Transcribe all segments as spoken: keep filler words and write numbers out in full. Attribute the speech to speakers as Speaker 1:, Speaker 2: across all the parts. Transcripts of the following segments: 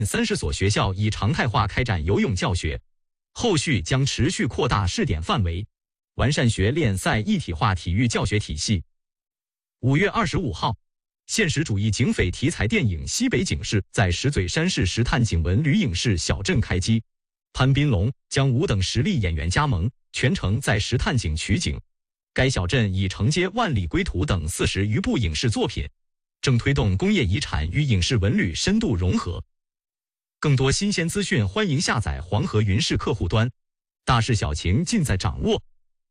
Speaker 1: 三十所学校已常态化开展游泳教学，后续将持续扩大试点范围，完善学练赛一体化体育教学体系。五月二十五号，现实主义警匪题材电影《西北警事》在石嘴山市石炭警文旅影视小镇开机，潘斌龙将五等实力演员加盟，全程在石炭井取景。该小镇已承接《万里归途》等四十余部影视作品，正推动工业遗产与影视文旅深度融合。更多新鲜资讯，欢迎下载黄河云视客户端，大事小情尽在掌握。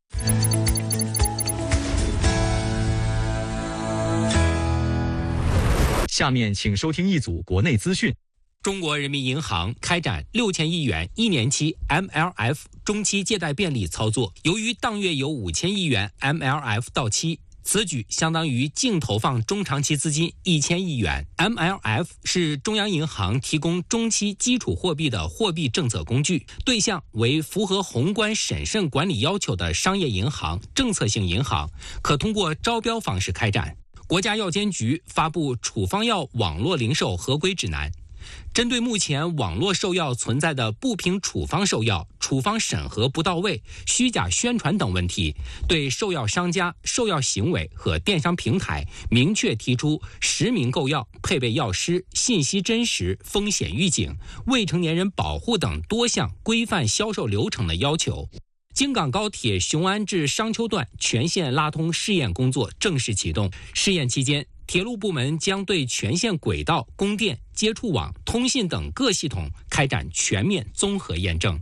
Speaker 1: 下面请收听一组国内资讯。
Speaker 2: 中国人民银行开展六千亿元一年期 M L F 中期借贷便利操作，由于当月有五千亿元 M L F 到期，此举相当于净投放中长期资金一千亿元。M L F 是中央银行提供中期基础货币的货币政策工具，对象为符合宏观审慎管理要求的商业银行、政策性银行，可通过招标方式开展。国家药监局发布处方药网络零售合规指南，针对目前网络售药存在的不凭处方售药、处方审核不到位、虚假宣传等问题，对售药商家、售药行为和电商平台明确提出实名购药、配备药师、信息真实、风险预警、未成年人保护等多项规范销售流程的要求。京港高铁雄安至商丘段全线拉通试验工作正式启动。试验期间，铁路部门将对全线轨道、供电、接触网、通信等各系统开展全面综合验证。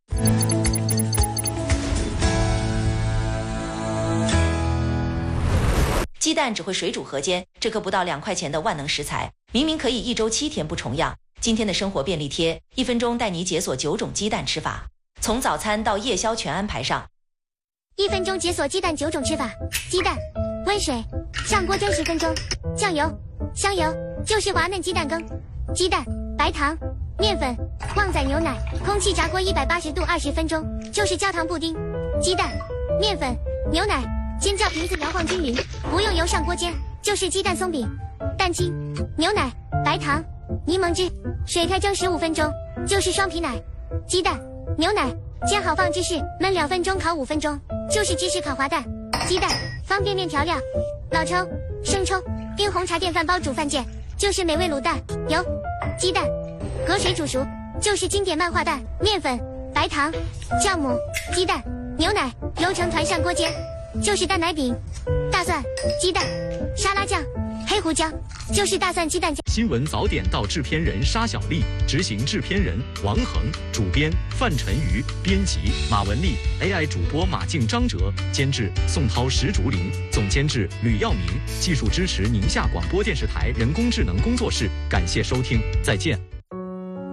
Speaker 3: 鸡蛋只会水煮河煎，这颗不到两块钱的万能食材，明明可以一周七天不重样。今天的生活便利贴，一分钟带你解锁九种鸡蛋吃法，从早餐到夜宵全安排上。
Speaker 4: 一分钟解锁鸡蛋九种吃法：鸡蛋、温水、上锅蒸十分钟，酱油、香油就是滑嫩鸡蛋羹，鸡蛋、白糖、面粉、旺仔牛奶，空气炸锅一百八十度二十分钟就是焦糖布丁。鸡蛋、面粉、牛奶煎叫皮子摇晃均匀，不用油上锅煎，就是鸡蛋松饼。蛋清、牛奶、白糖、柠檬汁，水开蒸十五分钟就是双皮奶。鸡蛋、牛奶煎好放芝士，焖两分钟烤五分钟就是芝士烤滑蛋。鸡蛋方便面调料，老抽、生抽、冰红茶电饭煲煮饭键就是美味卤蛋。油、鸡蛋隔水煮熟就是经典漫画蛋。面粉、白糖、酵母、鸡蛋、牛奶揉成团上锅煎就是蛋奶饼。大蒜、鸡蛋、沙拉酱、黑胡椒就是大蒜鸡蛋酱。
Speaker 1: 新闻早点到制片人沙小丽，执行制片人王恒，主编范晨瑜，编辑马文丽 ，A I 主播马静、张哲，监制宋涛、石竹林，总监制吕耀明，技术支持宁夏广播电视台人工智能工作室。感谢收听，再见。